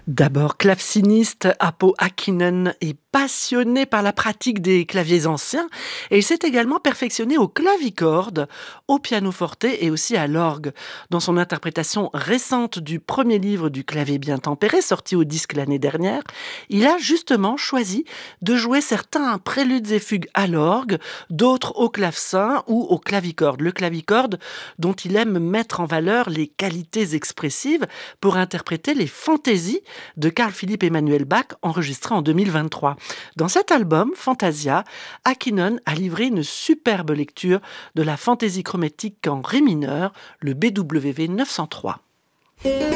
D'abord claveciniste, Apo Häkkinen est passionné par la pratique des claviers anciens et il s'est également perfectionné au clavicorde, au pianoforte et aussi à l'orgue. Dans son interprétation récente du premier livre du clavier bien tempéré, sorti au disque l'année dernière, il a justement choisi de jouer certains préludes et fugues à l'orgue, d'autres au clavecin ou au clavicorde. Le clavicorde dont il aime mettre en valeur les qualités expressives pour interpréter les fantaisies de Carl Philipp Emanuel Bach, enregistré en 2023. Dans cet album, Fantasia, Häkkinen a livré une superbe lecture de la fantaisie chromatique en ré mineur, le BWV 903.